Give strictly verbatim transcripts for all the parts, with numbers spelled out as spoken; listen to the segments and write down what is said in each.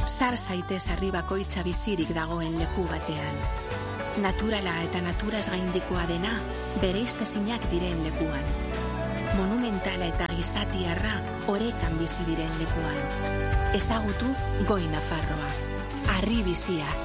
Zar zaitez harri bakoitza bizirik dagoen leku batean. Naturala eta naturaz gaindikoa dena, bereiztezinak diren lekuan. Monumentala eta gizatiarra, orekan bizi diren lekuan. Ezagutu Goi Nafarroa. Harri biziak.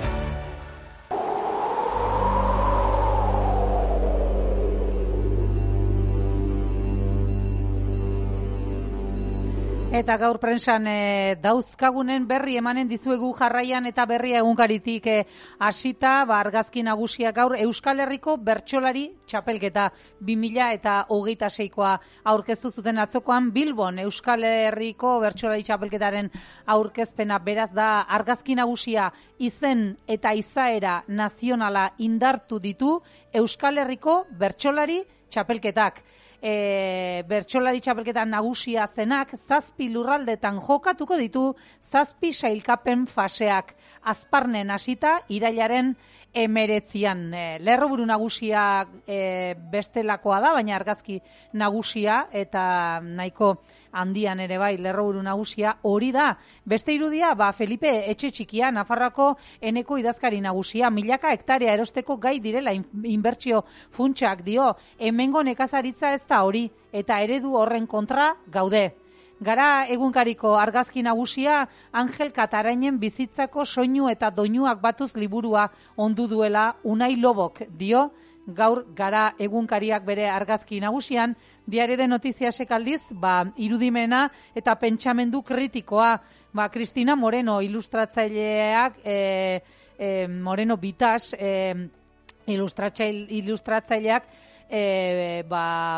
Eta gaur prensan e, dauzkagunen berri emanen dizuegu jarraian eta berria egunkaritik e, hasita, ba, argazki nagusia gaur Euskal Herriko bertsolari txapelketa bi mila hogeita seikoa aurkeztu zuten atzokoan Bilbon. Euskal Herriko bertsolari txapelketaren aurkezpena beraz da argazki nagusia izen eta izaera nazionala indartu ditu Euskal Herriko bertsolari txapelketak. E, bertsolari txapelketan nagusia zenak zazpi lurraldetan jokatuko ditu zazpi sailkapen faseak Azparnen hasita irailaren emeretzian. E, lerroburu nagusia e, bestelakoa da, baina argazki nagusia eta nahiko handian ere bai lerroburu nagusia hori da. Beste irudia, ba Felipe Etxetxikia, Nafarroako eneko idazkari nagusia, milaka hektarea erosteko gai direla inbertsio funtsak dio, hemengo nekazaritza ez da hori, eta eredu horren kontra gaude. Gara egunkariko argazki nagusia Angel Katarainen bizitzako soinu eta doinuak batuz liburua ondu duela Unai Lobok dio, gaur gara egunkariak bere argazki nagusian, Diario de Notiziasek aldiz, ba, irudimena eta pentsamendu kritikoa, ba, Cristina Moreno ilustratzaileak, e, e, Moreno Bitas, e, ilustratzaile, ilustratzaileak, E, ba,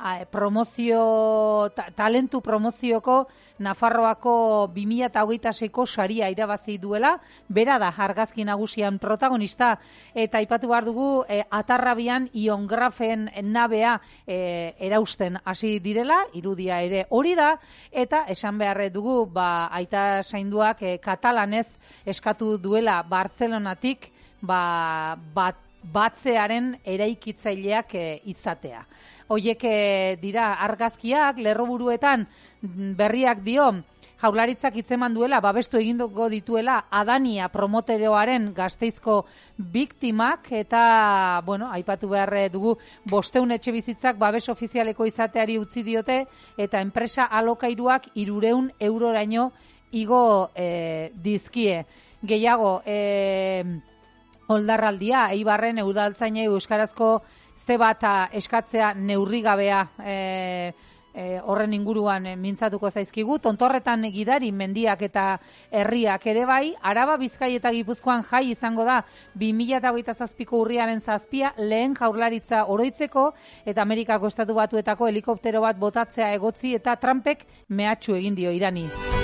promozio, ta, talentu promozioko Nafarroako bi mila hogeita seiko saria irabazi duela, bera da argazki nagusian protagonista, eta aipatu behar dugu e, Atarrabian iongrafen nabea e, erausten hasi direla, irudia ere hori da, eta esan beharre dugu ba, aita zainduak e, katalanez eskatu duela Bartzelonatik ba, bat batzearen eraikitzaileak e, izatea. Hoiek e, dira argazkiak, lerroburuetan berriak dio, Jaurlaritzak hitzeman duela, babestu eginduko dituela Adania promoteroaren Gasteizko biktimak, eta, bueno, aipatu behar dugu, bosteun etxe bizitzak babes ofizialeko izateari utzi diote, eta enpresa alokairuak irureun euroraino igo e, dizkie. Gehiago, e, Oldarraldia, Eibarren udaltzainei euskarazko zebata eskatzea neurrigabea e, e, horren inguruan e, mintzatuko zaizkigu. Tontorretan gidari mendiak eta herriak ere bai, Araba, Bizkai eta Gipuzkoan jai izango da bi mila hogeita zazpiko urriaren zazpia lehen Jaurlaritza oroitzeko eta Amerikako Estatu Batuetako helikoptero bat botatzea egotzi eta Trumpek mehatxu egin dio Irani.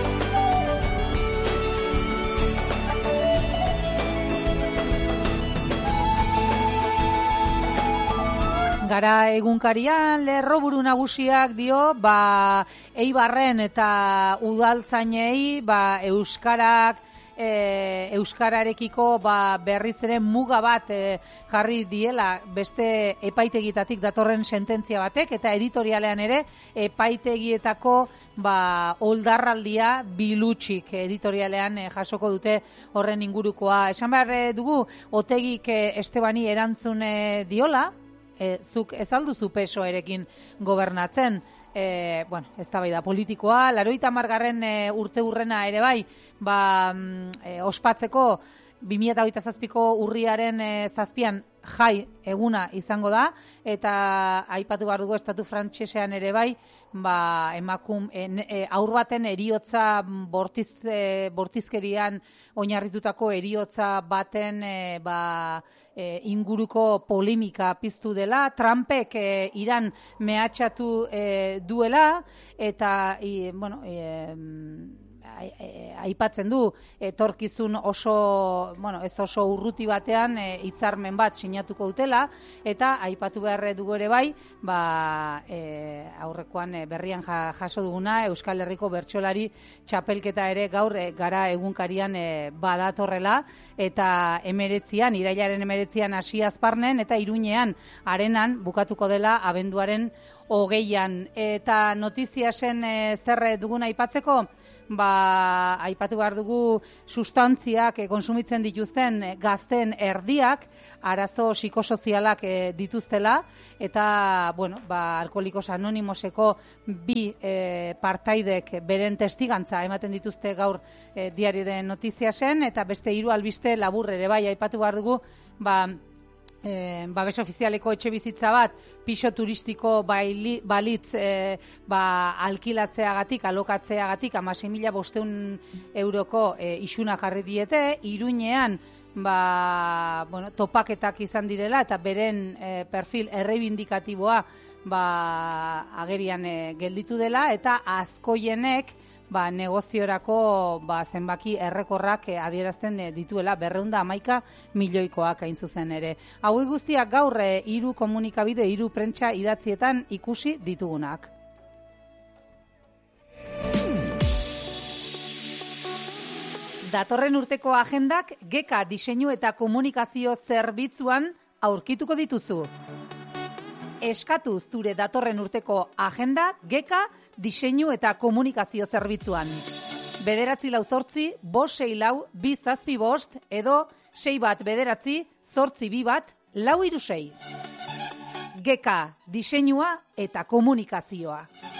Gara egunkarian lerroburu nagusiak dio, ba, Eibarren eta udaltzainei ba, euskarak E, euskararekiko ba, berriz ere muga bat e, jarri diela beste epaitegitatik datorren sententzia batek, eta editorialean ere epaitegietako ba, oldarraldia bilutsik editorialean e, jasoko dute horren ingurukoa. Esan behar dugu, Otegik e, Estebani erantzun e, diola, e, zuk ez alduzu P S O erekin gobernatzen, E, bueno, ez da bai da politikoa, laroita margarren e, urte urrena ere bai, ba, e, ospatzeko bi mila hogeita zazpiko urriaren e, zazpian jai eguna izango da, eta aipatu behar dugu estatu frantsesean ere bai, ba, emakum, e, e, aur baten eriotza bortiz, e, bortizkerian oinarritutako eriotza baten e, ba, E, inguruko polemika piztu dela, Trumpek e, Iran mehatxatu e, duela, eta e, bueno, e, aipatzen du etorkizun oso, bueno, ez oso urruti batean e, hitzarmen bat sinatuko dutela, eta aipatu behar dugu ere bai, ba, e, aurrekoan e, berrian ja, jaso duguna Euskal Herriko bertsolari txapelketa ere gaur e, gara egunkarian e, badatorrela, eta emeretzian, irailaren emeretzian hasi Azparnen, eta Iruñean arenan bukatuko dela abenduaren hogeian. Eta notiziasen e, zer duguna aipatzeko, ba, aipatu behar dugu sustantziak e, konsumitzen dituzten e, gazten erdiak, arazo psikosozialak e, dituztela, eta, bueno, ba, Alkoholikos Anonimoseko bi e, partaidek beren testigantza ematen dituzte gaur e, diario den notiziasen, eta beste hiru albiste labur ere bai, aipatu behar dugu, ba, E, babes ofizialeko etxe bizitza bat piso turistiko baili, balitz e, ba, alkilatzeagatik, alokatzeagatik hamasei mila bostehun euroko e, isuna jarri diete, Iruñean ba, bueno, topaketak izan direla eta beren e, perfil erreibindikatiboa ba, agerian e, gelditu dela, eta Azkoienek ba, negoziorako ba, zenbaki errekorrak eh, adierazten eh, dituela berrehun eta hamaika milioikoak hain zuzen ere. Hauek guztiak gaur eh, hiru komunikabide, hiru prentsa idatzietan ikusi ditugunak. Datorren urteko agendak Geka diseinu eta komunikazio zerbitzuan aurkituko dituzu. Eskatu zure datorren urteko agenda Geka diseinu eta komunikazio zerbitzuan. Bederatzi lau zortzi, bost sei lau, bi zazpi bost, edo sei bat bederatzi, zortzi bi bat, lau hiru sei. Geka diseinua eta komunikazioa.